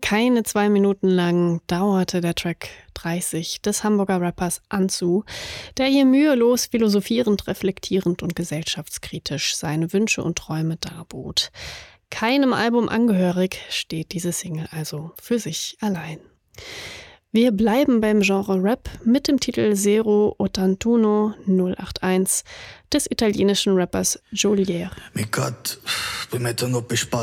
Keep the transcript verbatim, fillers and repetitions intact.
Keine zwei Minuten lang dauerte der Track dreißig des Hamburger Rappers Anzu, der hier mühelos philosophierend, reflektierend und gesellschaftskritisch seine Wünsche und Träume darbot. Keinem Album angehörig steht diese Single also für sich allein. Wir bleiben beim Genre Rap mit dem Titel Zero Ottantuno null acht eins des italienischen Rappers Geolier. Mi cat, poi mettono per